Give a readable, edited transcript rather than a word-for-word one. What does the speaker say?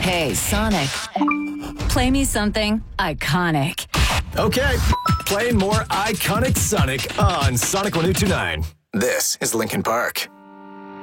Hey, Sonic. Play me something iconic. Okay, play more iconic Sonic on Sonic 102.9. This is Linkin Park.